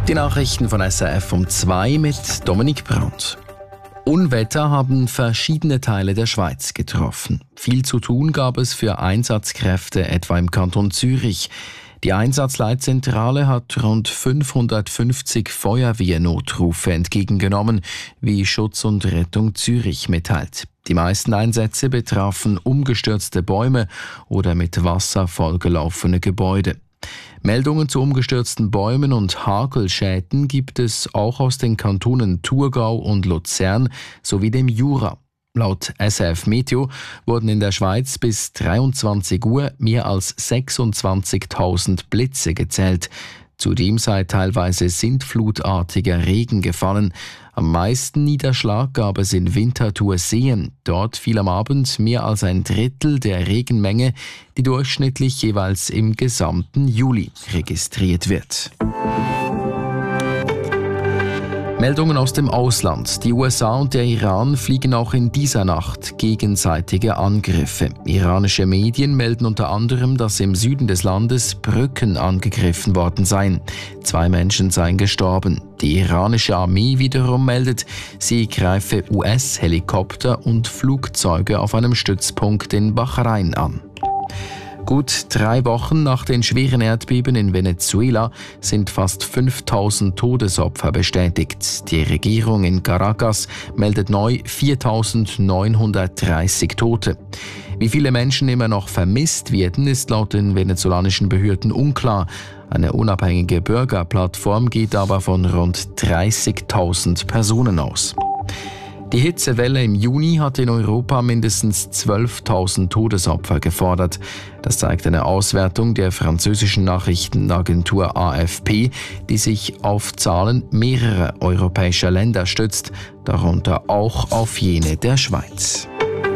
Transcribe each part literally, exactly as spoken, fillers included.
Die Nachrichten von S R F um zwei mit Dominik Brandt. Unwetter haben verschiedene Teile der Schweiz getroffen. Viel zu tun gab es für Einsatzkräfte, etwa im Kanton Zürich. Die Einsatzleitzentrale hat rund fünfhundertfünfzig Feuerwehrnotrufe entgegengenommen, wie Schutz und Rettung Zürich mitteilt. Die meisten Einsätze betrafen umgestürzte Bäume oder mit Wasser vollgelaufene Gebäude. Meldungen zu umgestürzten Bäumen und Hagelschäden gibt es auch aus den Kantonen Thurgau und Luzern sowie dem Jura. Laut S R F Meteo wurden in der Schweiz bis dreiundzwanzig Uhr mehr als sechsundzwanzigtausend Blitze gezählt. Zudem sei teilweise sintflutartiger Regen gefallen. Am meisten Niederschlag gab es in Winterthur-Seen. Dort fiel am Abend mehr als ein Drittel der Regenmenge, die durchschnittlich jeweils im gesamten Juli registriert wird. Meldungen aus dem Ausland. Die U S A und der Iran fliegen auch in dieser Nacht gegenseitige Angriffe. Iranische Medien melden unter anderem, dass im Süden des Landes Brücken angegriffen worden seien. Zwei Menschen seien gestorben. Die iranische Armee wiederum meldet, sie greife U S-Helikopter und Flugzeuge auf einem Stützpunkt in Bahrain an. Gut drei Wochen nach den schweren Erdbeben in Venezuela sind fast fünftausend Todesopfer bestätigt. Die Regierung in Caracas meldet neu viertausendneunhundertdreißig Tote. Wie viele Menschen immer noch vermisst werden, ist laut den venezolanischen Behörden unklar. Eine unabhängige Bürgerplattform geht aber von rund dreißigtausend Personen aus. Die Hitzewelle im Juni hat in Europa mindestens zwölftausend Todesopfer gefordert. Das zeigt eine Auswertung der französischen Nachrichtenagentur A F P, die sich auf Zahlen mehrerer europäischer Länder stützt, darunter auch auf jene der Schweiz.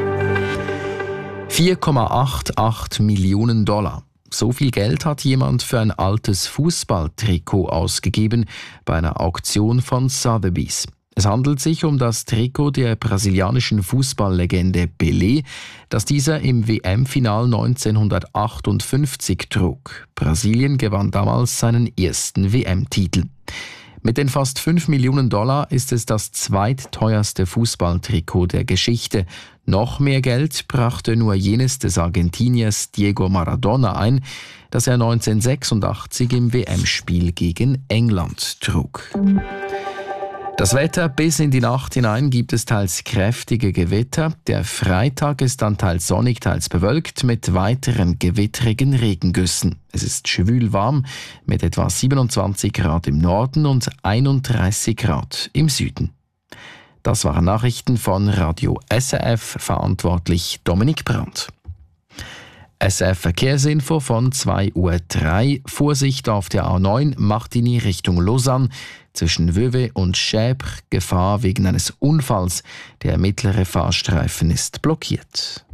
vier Komma achtundachtzig Millionen Dollar. So viel Geld hat jemand für ein altes Fußballtrikot ausgegeben bei einer Auktion von Sotheby's. Es handelt sich um das Trikot der brasilianischen Fußballlegende Pelé, das dieser im W M-Final neunzehnhundertachtundfünfzig trug. Brasilien gewann damals seinen ersten W M-Titel. Mit den fast fünf Millionen Dollar ist es das zweitteuerste Fußballtrikot der Geschichte. Noch mehr Geld brachte nur jenes des Argentiniers Diego Maradona ein, das er neunzehnhundertsechsundachtzig im W M-Spiel gegen England trug. Das Wetter: bis in die Nacht hinein gibt es teils kräftige Gewitter. Der Freitag ist dann teils sonnig, teils bewölkt mit weiteren gewittrigen Regengüssen. Es ist schwül warm mit etwa siebenundzwanzig Grad im Norden und einunddreißig Grad im Süden. Das waren Nachrichten von Radio S R F, verantwortlich Dominik Brandt. S R F Verkehrsinfo von zwei Uhr drei. Vorsicht auf der A neun, Martigny Richtung Lausanne. Zwischen Vevey und Chèvres Gefahr wegen eines Unfalls. Der mittlere Fahrstreifen ist blockiert.